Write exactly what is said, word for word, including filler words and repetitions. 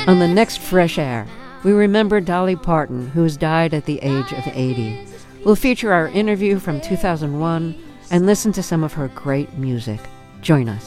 On the next Fresh Air, we remember Dolly Parton, who's died at the age of eighty. We'll feature our interview from two thousand one and listen to some of her great music. Join us.